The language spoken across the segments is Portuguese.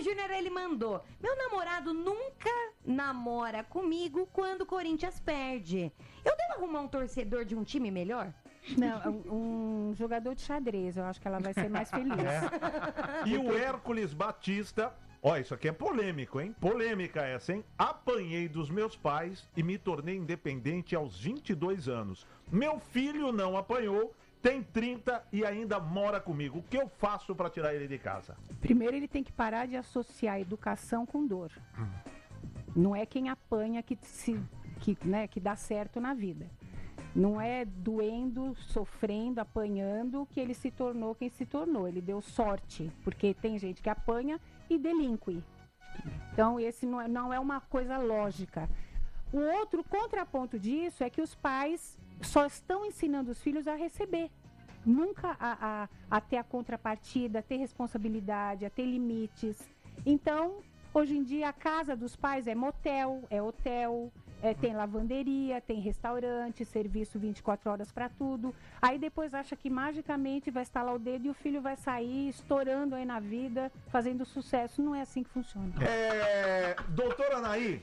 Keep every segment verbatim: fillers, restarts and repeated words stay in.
Júnior, ele mandou: meu namorado nunca namora comigo quando o Corinthians perde. Eu devo arrumar um torcedor de um time melhor? Não, um jogador de xadrez, eu acho que ela vai ser mais feliz. É. E o Hércules Batista, ó, isso aqui é polêmico, hein? Polêmica essa, hein? Apanhei dos meus pais e me tornei independente aos vinte e dois anos. Meu filho não apanhou, tem trinta e ainda mora comigo. O que eu faço pra tirar ele de casa? Primeiro ele tem que parar de associar educação com dor. Hum. Não é quem apanha que, se, que, né, que dá certo na vida. Não é doendo, sofrendo, apanhando que ele se tornou quem se tornou. Ele deu sorte, porque tem gente que apanha e delinque. Então, esse não é, não é uma coisa lógica. O outro contraponto disso é que os pais só estão ensinando os filhos a receber. Nunca a, a, a ter a contrapartida, a ter responsabilidade, a ter limites. Então, hoje em dia, a casa dos pais é motel, é hotel... É, tem lavanderia, tem restaurante, serviço vinte e quatro horas para tudo. Aí depois acha que magicamente vai estalar o dedo e o filho vai sair estourando aí na vida, fazendo sucesso. Não é assim que funciona. É, doutora Anaí,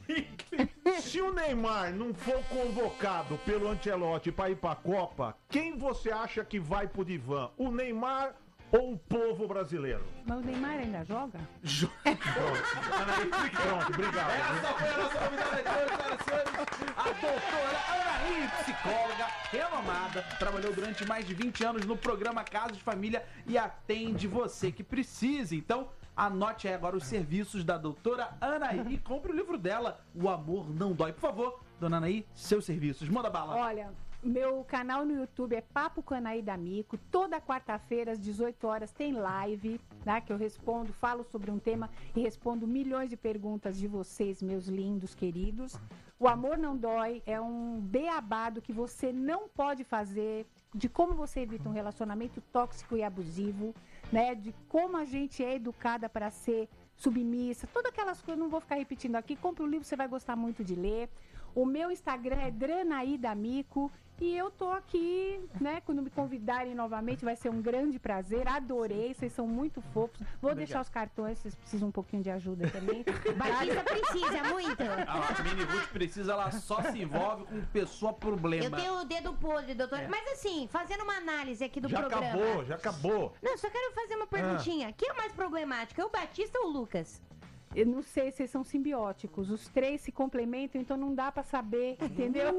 se o Neymar não for convocado pelo Ancelotti para ir para a Copa, quem você acha que vai pro divã? O Neymar ou o povo brasileiro? Mas o Neymar ainda joga? Jo- Pronto. Anaí, pronto, obrigado. Essa foi a nossa convidada de hoje, senhoras e senhores, a doutora Anaí, psicóloga renomada, trabalhou durante mais de vinte anos no programa Casos de Família e atende você que precisa. Então, anote aí agora os serviços da doutora Anaí e compre o livro dela, O Amor Não Dói. Por favor, dona Anaí, seus serviços. Manda bala. Olha, meu canal no YouTube é Papo com Anaí D'Amico. Toda quarta-feira, às dezoito horas, tem live, né? Que eu respondo, falo sobre um tema e respondo milhões de perguntas de vocês, meus lindos, queridos. O Amor Não Dói é um beabado que você não pode fazer, de como você evita um relacionamento tóxico e abusivo, né? De como a gente é educada para ser submissa, todas aquelas coisas, não vou ficar repetindo aqui. Compre o livro, você vai gostar muito de ler. O meu Instagram é Dranaí D'Amico e eu tô aqui, né? Quando me convidarem novamente, vai ser um grande prazer. Adorei, vocês são muito fofos. Vou Obrigado. deixar os cartões, vocês precisam um pouquinho de ajuda também. Batista precisa muito. A Mini Ruth precisa, ela só se envolve com pessoa problema. Eu tenho o dedo podre, doutor. É. Mas assim, fazendo uma análise aqui do já programa. Já acabou, já acabou. Não, só quero fazer uma perguntinha. Ah. Quem é o mais problemático? É o Batista ou o Lucas? Eu não sei se são simbióticos. Os três se complementam, então não dá pra saber, entendeu?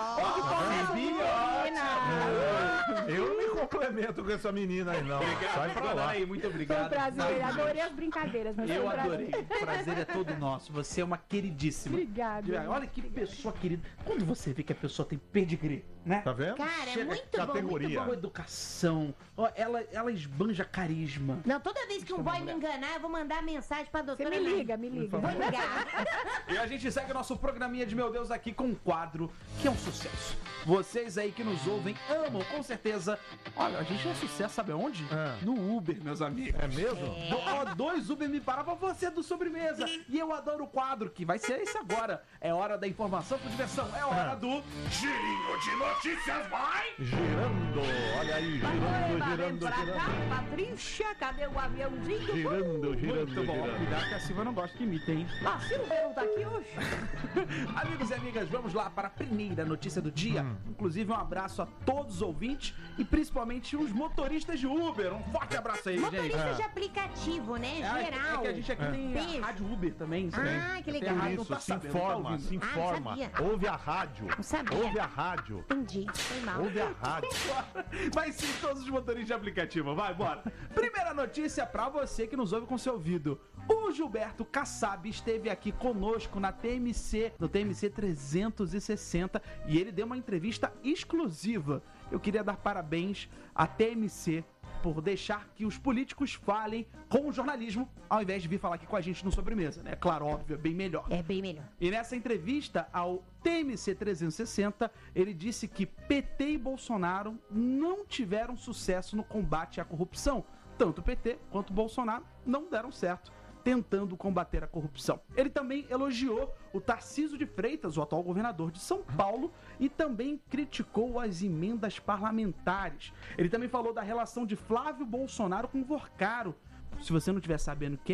Ah, eu não me complemento com essa menina aí, não. Obrigado, sai pra lá. Aí, muito obrigado. Foi um prazer, adorei as brincadeiras. Mas eu foi um adorei. O prazer é todo nosso. Você é uma queridíssima. Obrigada. Olha que pessoa querida. Quando você vê que a pessoa tem pedigree, né? Tá vendo? Cara, é muito categoria. bom, muito bom. Educação. Ó, ela, ela esbanja carisma. Não, toda vez que um boy me enganar, eu vou mandar mensagem pra doutora. Você me liga, me liga. Vou ligar. E a gente segue o nosso programinha de Meu Deus aqui com um quadro que é um sucesso. Vocês aí que nos ouvem amam, com certeza. Olha, a gente é sucesso, sabe onde? Ah. No Uber, meus amigos. É mesmo? É. Do, ó, dois Uber me paravam, você é do sobremesa. E eu adoro o quadro, que vai ser esse agora. É hora da informação com diversão. É hora ah. do Girinho de Notícias, vai! Girando, olha aí, girando, girando, pra girando. cá, Patrícia, cadê o aviãozinho? Girando, girando, Muito bom. girando. Cuidado que a Silva não gosta que imita, hein? Ah, Silva não tá aqui hoje? Amigos e amigas, vamos lá para a primeira notícia do dia. Hum. Inclusive, um abraço a todos os ouvintes e principalmente os motoristas de Uber. Um forte abraço aí, Motorista gente. Motorista de aplicativo, né? É, Geral. É que a gente aqui é. tem Beijo. a rádio Uber também. Ah, que legal. Rádio, Isso, tá se sabendo, informa, tá se informa. Ah, Ouve a rádio. Não sabia. Ouve a rádio. Entendi, foi mal. Ouve a rádio. Vai sim, todos os motoristas de aplicativo. Vai, bora. Primeira notícia pra você que nos ouve com seu ouvido. O Gilberto Kassab esteve aqui conosco na T M C, no T M C trezentos e sessenta, e ele deu uma entrevista exclusiva. Eu queria dar parabéns à T M C por deixar que os políticos falem com o jornalismo, ao invés de vir falar aqui com a gente no Sobremesa, né? Claro, óbvio, é bem melhor. É bem melhor. E nessa entrevista ao T M C trezentos e sessenta, ele disse que P T e Bolsonaro não tiveram sucesso no combate à corrupção. Tanto o P T quanto o Bolsonaro não deram certo tentando combater a corrupção. Ele também elogiou o Tarcísio de Freitas, o atual governador de São Paulo, e também criticou as emendas parlamentares. Ele também falou da relação de Flávio Bolsonaro com Vorcaro. Se você não estiver sabendo quem